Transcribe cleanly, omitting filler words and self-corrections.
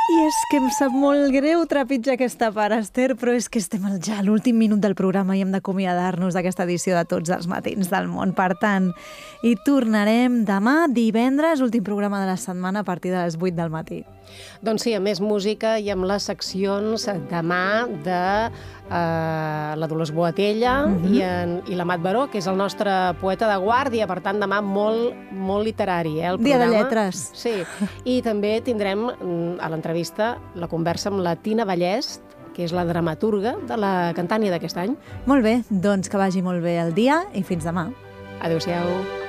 I és que em sap molt greu trepitjar aquesta part, Esther, però és que estem ja a l'últim minut del programa i hem d'acomiadar-nos d'aquesta edició de Tots els matins del món. Per tant, hi tornarem demà, divendres, últim programa de la setmana a partir de les 8 del matí. Doncs sí, amb més música i amb les seccions demà de la Dolors Boatella i l'Amat Baró, que és el nostre poeta de guàrdia, per tant demà molt literari, el programa. Dia de lletres. Sí, i també tindrem a l'entrevista la conversa amb la Tina Vallès, que és la dramaturga de la Cantània d'aquest any. Molt bé, doncs que vagi molt bé el dia i fins demà. Adéu-siau.